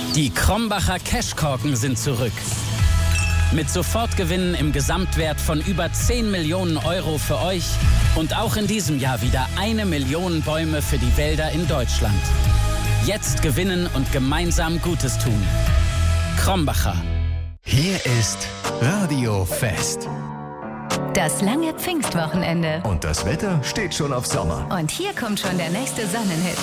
Die Krombacher Cashkorken sind zurück. Mit Sofortgewinnen im Gesamtwert von über 10 Millionen Euro für euch und auch in diesem Jahr wieder 1 Million Bäume für die Wälder in Deutschland. Jetzt gewinnen und gemeinsam Gutes tun. Krombacher. Hier ist Radio Fest. Das lange Pfingstwochenende. Und das Wetter steht schon auf Sommer. Und hier kommt schon der nächste Sonnenhit.